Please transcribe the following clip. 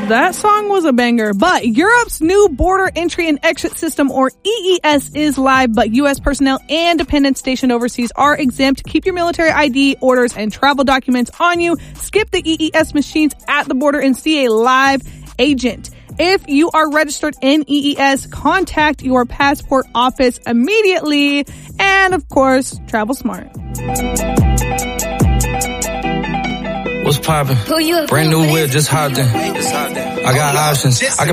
That song was a banger, but Europe's new border entry and exit system, or EES, is live, but U.S. personnel and dependents stationed overseas are exempt. Keep your military ID, orders, and travel documents on you. Skip the EES machines at the border and see a live agent. If you are registered in EES, contact your passport office immediately. And of course, travel smart. What's poppin'? Brand new whip, just hopped in. I got options. I can